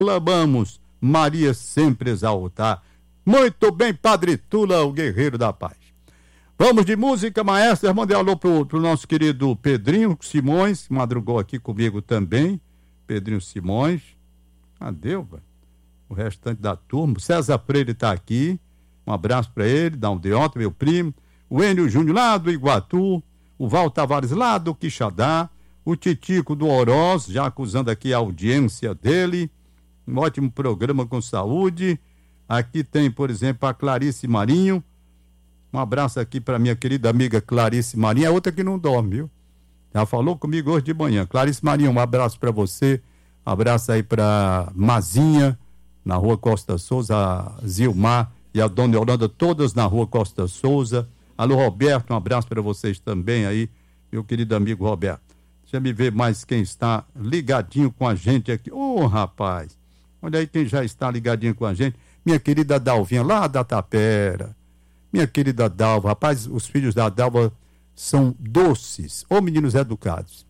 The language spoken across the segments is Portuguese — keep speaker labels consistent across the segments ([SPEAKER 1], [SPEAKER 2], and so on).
[SPEAKER 1] clamamos, Maria sempre exaltar. Muito bem, Padre Tula, o guerreiro da paz. Vamos de música, maestra. Mandei alô pro nosso querido Pedrinho Simões, que madrugou aqui comigo também. Pedrinho Simões. Adeus, velho. O restante da turma. César Freire tá aqui. Um abraço para ele, dá um deota, meu primo. O Enio Júnior lá do Iguatu. O Val Tavares lá do Quixadá. O Titico do Oroz, já acusando aqui a audiência dele. Um ótimo programa com saúde. Aqui tem, por exemplo, a Clarice Marinho. Um abraço aqui para minha querida amiga Clarice Marinho. É outra que não dorme, viu? Já falou comigo hoje de manhã. Clarice Marinho, um abraço para você. Abraço aí para Mazinha, na Rua Costa Souza, a Zilmar e a Dona Yolanda, todas na Rua Costa Souza. Alô, Roberto, um abraço para vocês também aí, meu querido amigo Roberto. Deixa eu me ver mais quem está ligadinho com a gente aqui. Ô, rapaz, olha aí quem já está ligadinho com a gente. Minha querida Dalvinha, lá da Tapera. Minha querida Dalva, rapaz, os filhos da Dalva são doces, ou meninos educados.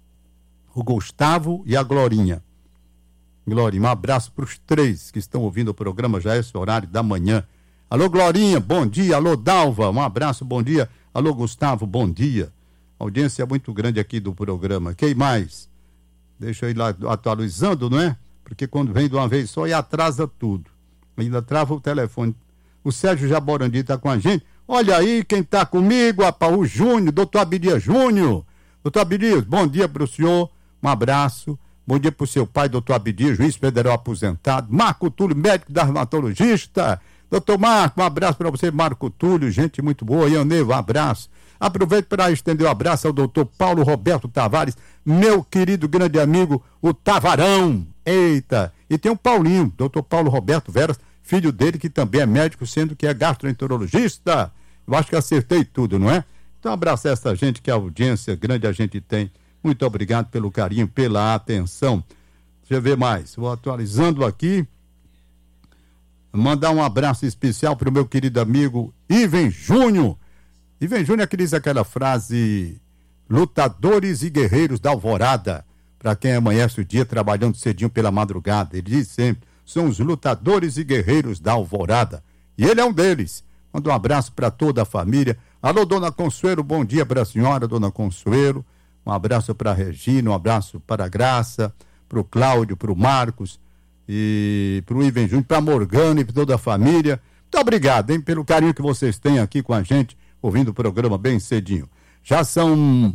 [SPEAKER 1] O Gustavo e a Glorinha. Glorinha, um abraço para os três que estão ouvindo o programa, já é esse horário da manhã. Alô, Glorinha, bom dia. Alô, Dalva, um abraço, bom dia. Alô, Gustavo, bom dia. Audiência muito grande aqui do programa. Quem mais? Deixa eu ir lá atualizando, não é? Porque quando vem de uma vez só e atrasa tudo. Ainda trava o telefone. O Sérgio Jaborandi está com a gente. Olha aí quem está comigo, rapaz, o Júnior, doutor Abidias Júnior. Doutor Abidias, bom dia para o senhor, um abraço. Bom dia para o seu pai, doutor Abidias, juiz federal aposentado. Marco Túlio, médico dermatologista. Doutor Marco, um abraço para você, Marco Túlio, gente muito boa. Ioneiro, um abraço. Aproveito para estender um abraço ao doutor Paulo Roberto Tavares, meu querido grande amigo, o Tavarão. Eita! E tem o Paulinho, doutor Paulo Roberto Veras, filho dele, que também é médico, sendo que é gastroenterologista. Eu acho que acertei tudo, não é? Então, abraço a essa gente, que a audiência grande a gente tem. Muito obrigado pelo carinho, pela atenção. Deixa eu ver mais. Vou atualizando aqui. Mandar um abraço especial para o meu querido amigo Iven Júnior. Iven Júnior é que diz aquela frase: lutadores e guerreiros da alvorada. Para quem amanhece o dia trabalhando cedinho pela madrugada. Ele diz sempre: são os lutadores e guerreiros da alvorada. E ele é um deles. Manda um abraço para toda a família. Alô, dona Consuelo, bom dia para a senhora, dona Consuelo. Um abraço para a Regina, um abraço para a Graça, para o Cláudio, para o Marcos, e para o Iven Júnior, para a Morgana e para toda a família. Muito obrigado, hein, pelo carinho que vocês têm aqui com a gente, ouvindo o programa bem cedinho. Já são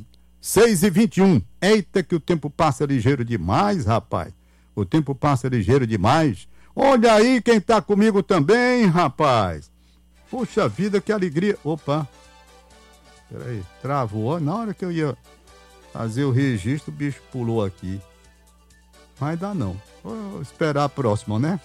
[SPEAKER 1] 6h21. Eita, que o tempo passa ligeiro demais, rapaz. O tempo passa ligeiro demais. Olha aí quem tá comigo também, rapaz. Puxa vida, que alegria. Opa. Peraí, travou. Na hora que eu ia fazer o registro, o bicho pulou aqui. Mas dá não. Vou esperar a próxima, né?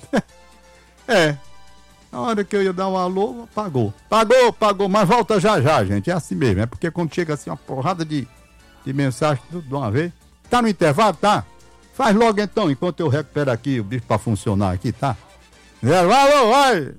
[SPEAKER 1] É. Na hora que eu ia dar um alô, apagou. Pagou, mas volta já, gente. É assim mesmo. É porque quando chega assim uma porrada de mensagem tudo de uma vez. Tá no intervalo, tá? Faz logo então, enquanto eu recupero aqui o bicho pra funcionar aqui, tá? Vai!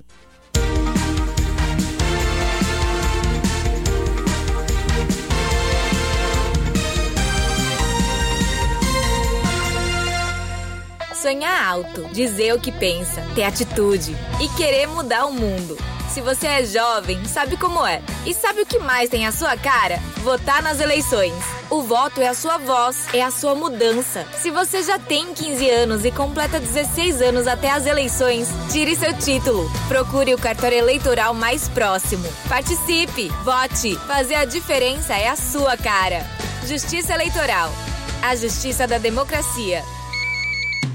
[SPEAKER 2] Sonhar alto, dizer o que pensa, ter atitude e querer mudar o mundo. Se você é jovem, sabe como é. E sabe o que mais tem a sua cara? Votar nas eleições. O voto é a sua voz, é a sua mudança. Se você já tem 15 anos e completa 16 anos até as eleições, tire seu título. Procure o cartório eleitoral mais próximo. Participe, vote. Fazer a diferença é a sua cara. Justiça Eleitoral. A justiça da democracia.